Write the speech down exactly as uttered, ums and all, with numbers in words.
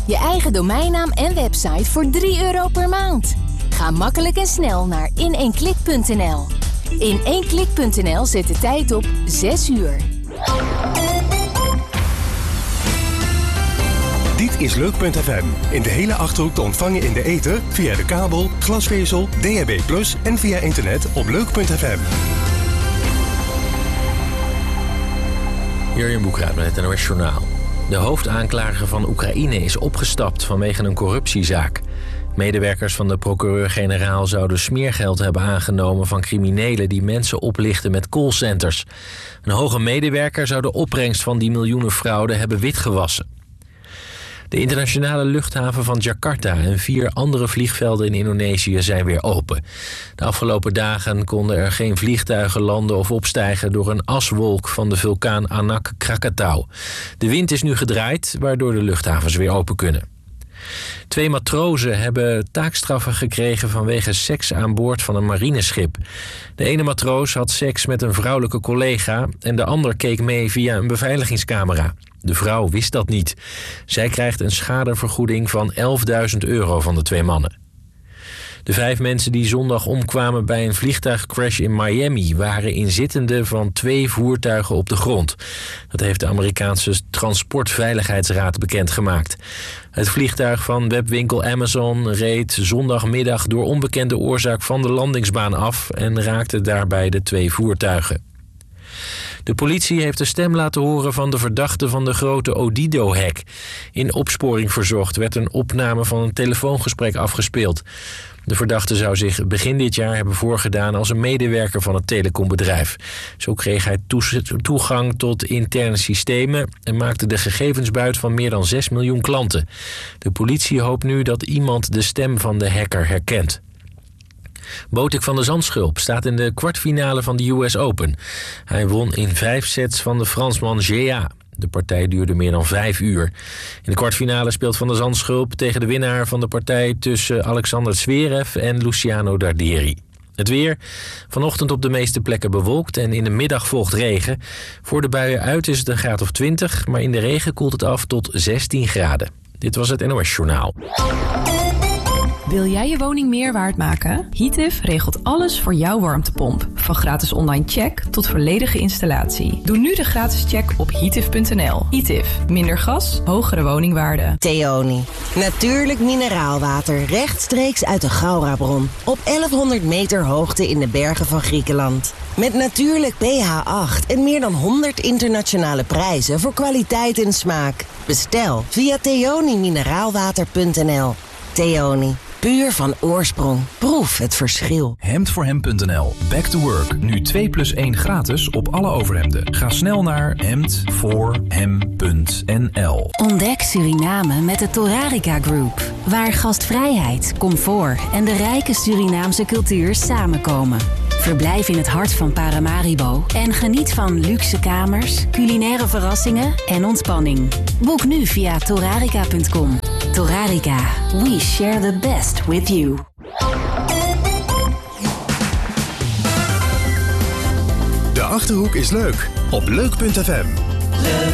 Je eigen domeinnaam en website voor drie euro per maand. Ga makkelijk en snel naar in één klik punt n l. in één klik punt n l zet de tijd op zes uur. Dit is Leuk punt f m. In de hele Achterhoek te ontvangen in de ether, via de kabel, glasvezel, D A B plus en via internet op leuk punt f m. Jurjen Boekraat met het N O S Journaal. De hoofdaanklager van Oekraïne is opgestapt vanwege een corruptiezaak. Medewerkers van de procureur-generaal zouden smeergeld hebben aangenomen van criminelen die mensen oplichten met callcenters. Een hoge medewerker zou de opbrengst van die miljoenenfraude hebben witgewassen. De internationale luchthaven van Jakarta en vier andere vliegvelden in Indonesië zijn weer open. De afgelopen dagen konden er geen vliegtuigen landen of opstijgen door een aswolk van de vulkaan Anak Krakatau. De wind is nu gedraaid, waardoor de luchthavens weer open kunnen. Twee matrozen hebben taakstraffen gekregen vanwege seks aan boord van een marineschip. De ene matroos had seks met een vrouwelijke collega en de ander keek mee via een beveiligingscamera. De vrouw wist dat niet. Zij krijgt een schadevergoeding van elfduizend euro van de twee mannen. De vijf mensen die zondag omkwamen bij een vliegtuigcrash in Miami waren inzittenden van twee voertuigen op de grond. Dat heeft de Amerikaanse Transportveiligheidsraad bekendgemaakt. Het vliegtuig van webwinkel Amazon reed zondagmiddag door onbekende oorzaak van de landingsbaan af en raakte daarbij de twee voertuigen. De politie heeft de stem laten horen van de verdachte van de grote Odido-hack. In opsporing verzocht werd een opname van een telefoongesprek afgespeeld. De verdachte zou zich begin dit jaar hebben voorgedaan als een medewerker van het telecombedrijf. Zo kreeg hij toegang tot interne systemen en maakte de gegevensbuit van meer dan zes miljoen klanten. De politie hoopt nu dat iemand de stem van de hacker herkent. Botik van der Zandschulp staat in de kwartfinale van de U S Open. Hij won in vijf sets van de Fransman Gea. De partij duurde meer dan vijf uur. In de kwartfinale speelt Van der Zandschulp tegen de winnaar van de partij tussen Alexander Zverev en Luciano Darderi. Het weer. Vanochtend op de meeste plekken bewolkt en in de middag volgt regen. Voor de buien uit is het een graad of twintig, maar in de regen koelt het af tot zestien graden. Dit was het N O S Journaal. Wil jij je woning meer waard maken? Heatif regelt alles voor jouw warmtepomp. Van gratis online check tot volledige installatie. Doe nu de gratis check op heatif punt n l. Heatif. Minder gas, hogere woningwaarde. Theoni. Natuurlijk mineraalwater rechtstreeks uit de Gaurabron. Op elfhonderd meter hoogte in de bergen van Griekenland. Met natuurlijk P H acht en meer dan honderd internationale prijzen voor kwaliteit en smaak. Bestel via theoni mineraalwater punt n l. Theoni. Puur van oorsprong. Proef het verschil. hemd voor hem punt n l. Back to work. Nu twee plus één gratis op alle overhemden. Ga snel naar hemd voor hem punt n l. Ontdek Suriname met de Torarica Group. Waar gastvrijheid, comfort en de rijke Surinaamse cultuur samenkomen. Verblijf in het hart van Paramaribo en geniet van luxe kamers, culinaire verrassingen en ontspanning. Boek nu via torarica punt com. Torarica, we share the best with you. De Achterhoek is leuk op leuk punt f m.